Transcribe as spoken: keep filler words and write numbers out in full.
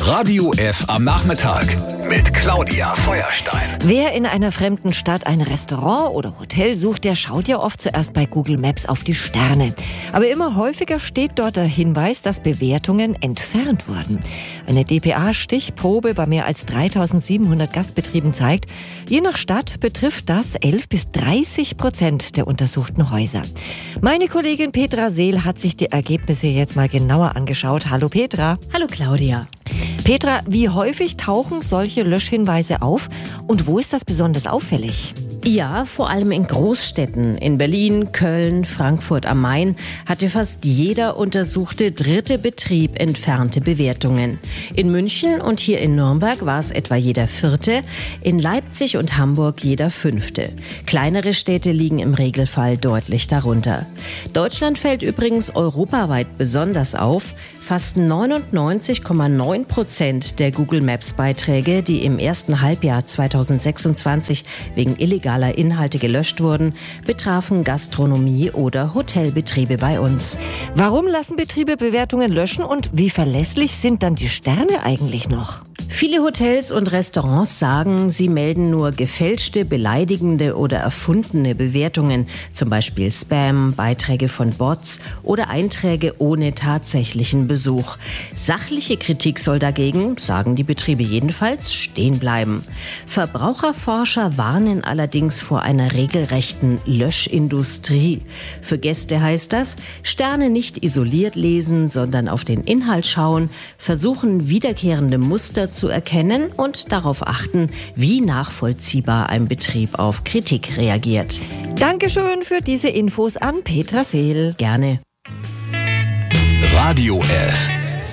Radio F am Nachmittag mit Claudia Feuerstein. Wer in einer fremden Stadt ein Restaurant oder Hotel sucht, der schaut ja oft zuerst bei Google Maps auf die Sterne. Aber immer häufiger steht dort der Hinweis, dass Bewertungen entfernt wurden. Eine D P A-Stichprobe bei mehr als dreitausendsiebenhundert Gastbetrieben zeigt, je nach Stadt betrifft das elf bis dreißig Prozent der untersuchten Häuser. Meine Kollegin Petra Seel hat sich die Ergebnisse jetzt mal genauer angeschaut. Hallo Petra. Hallo Claudia. Petra, wie häufig tauchen solche Löschhinweise auf und wo ist das besonders auffällig? Ja, vor allem in Großstädten. In Berlin, Köln, Frankfurt am Main hatte fast jeder untersuchte dritte Betrieb entfernte Bewertungen. In München und hier in Nürnberg war es etwa jeder vierte, in Leipzig und Hamburg jeder fünfte. Kleinere Städte liegen im Regelfall deutlich darunter. Deutschland fällt übrigens europaweit besonders auf. Fast neunundneunzig Komma neun Prozent der Google Maps Beiträge, die im ersten Halbjahr zweitausendsechsundzwanzig wegen illegaler Inhalte gelöscht wurden, betrafen Gastronomie oder Hotelbetriebe bei uns. Warum lassen Betriebe Bewertungen löschen und wie verlässlich sind dann die Sterne eigentlich noch? Viele Hotels und Restaurants sagen, sie melden nur gefälschte, beleidigende oder erfundene Bewertungen, zum Beispiel Spam, Beiträge von Bots oder Einträge ohne tatsächlichen Besuch. Sachliche Kritik soll dagegen, sagen die Betriebe jedenfalls, stehen bleiben. Verbraucherforscher warnen allerdings vor einer regelrechten Löschindustrie. Für Gäste heißt das, Sterne nicht isoliert lesen, sondern auf den Inhalt schauen, versuchen wiederkehrende Muster zu erkennen und darauf achten, wie nachvollziehbar ein Betrieb auf Kritik reagiert. Dankeschön für diese Infos an Petra Seel. Gerne. Radio F.